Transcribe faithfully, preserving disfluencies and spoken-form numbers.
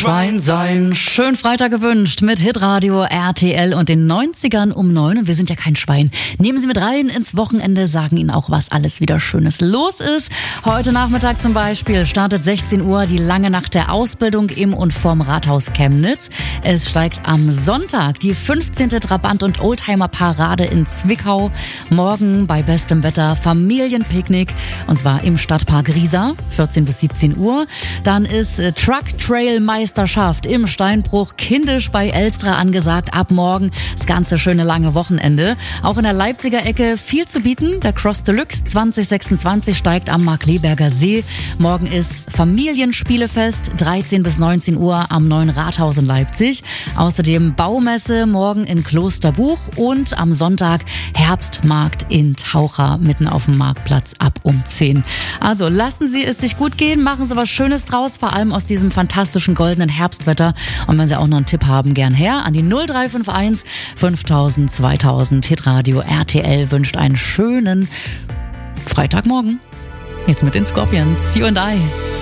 Schwein sein. Schön Freitag gewünscht mit Hitradio R T L und den neunzigern um neun. Und wir sind ja kein Schwein. Nehmen Sie mit rein ins Wochenende, sagen Ihnen auch, was alles wieder Schönes los ist. Heute Nachmittag zum Beispiel startet sechzehn Uhr die lange Nacht der Ausbildung im und vorm Rathaus Chemnitz. Es steigt am Sonntag die fünfzehnte Trabant- und Oldtimer-Parade in Zwickau. Morgen bei bestem Wetter Familienpicknick und zwar im Stadtpark Riesa, vierzehn bis siebzehn Uhr. Dann ist äh, Truck Trail Meisterschaft im Steinbruch Kindisch bei Elstra angesagt. Ab morgen das ganze schöne lange Wochenende. Auch in der Leipziger Ecke viel zu bieten. Der Cross Deluxe zwanzig sechsundzwanzig steigt am Markleberger See. Morgen ist Familienspielefest, dreizehn bis neunzehn Uhr am Neuen Rathaus in Leipzig. Außerdem Baumesse morgen in Klosterbuch und am Sonntag Herbstmarkt in Taucher mitten auf dem Marktplatz ab um zehn. Also lassen Sie es sich gut gehen, machen Sie was Schönes draus, vor allem aus diesem fantastischen goldenen Herbstwetter. Und wenn Sie auch noch einen Tipp haben, gern her an die null drei fünf eins fünftausend zweitausend. Hitradio R T L wünscht einen schönen Freitagmorgen. Jetzt mit den Scorpions, You and I.